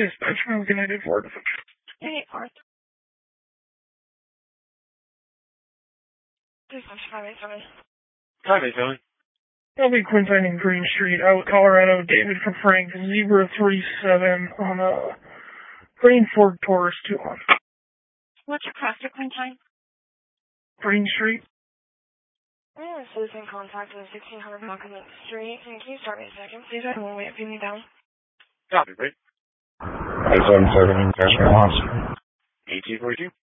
Dispatch from United Ford. Hey, Arthur. Dispatch 587. 587. L.B. Quintine in Green Street, out Colorado. David from Frank, Zebra 37 on Green Fork Taurus 2 on. What's your cross to Quintine? Green Street. Citizen contact is 1600 Malcolm Street. Can you start me a second, please? I will wait if you need down. Copy, right? 877 International Hospital. 1842.